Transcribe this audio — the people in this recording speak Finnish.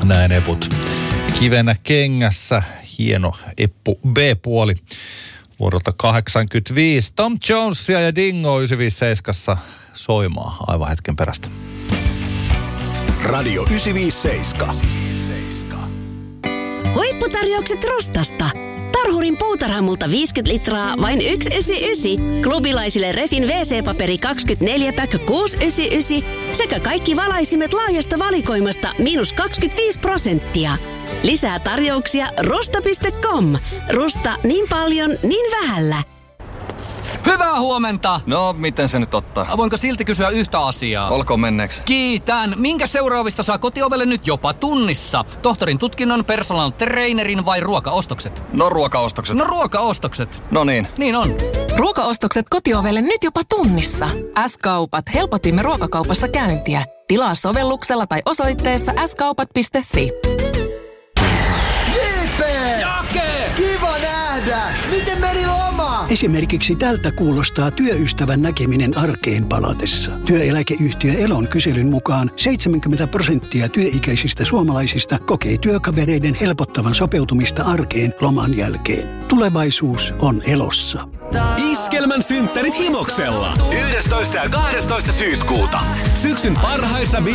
Näin eput. Kivenä kengässä. Hieno eppu B-puoli vuodelta 1985. Tom Jonesia ja Dingo 957 soimaa aivan hetken perästä. Radio 957. Huipputarjoukset Rustasta. Tarhurin puutarhamulta 50 litraa, vain 1,99. Klubilaisille Refin WC-paperi 24-pack 6,99. Sekä kaikki valaisimet laajasta valikoimasta -25%. Lisää tarjouksia rusta.com. Rusta niin paljon, niin vähällä. Hyvää huomenta! No, miten se nyt ottaa? Voinko silti kysyä yhtä asiaa? Olkoon menneeksi. Kiitän! Minkä seuraavista saa kotiovelle nyt jopa tunnissa? Tohtorin tutkinnon, personal trainerin vai ruokaostokset? No, ruokaostokset. No, ruokaostokset. No niin. Niin on. Ruokaostokset kotiovelle nyt jopa tunnissa. S-kaupat. Helpotimme ruokakaupassa käyntiä. Tilaa sovelluksella tai osoitteessa skaupat.fi. Jake! Kiva nähdä! Miten meni loma? Esimerkiksi tältä kuulostaa työystävän näkeminen arkeen palatessa. Työeläkeyhtiö Elon kyselyn mukaan 70% työikäisistä suomalaisista kokee työkavereiden helpottavan sopeutumista arkeen loman jälkeen. Tulevaisuus on Elossa. Iskelmän synttärit Himoksella. 11. ja 12. syyskuuta. Syksyn parhaissa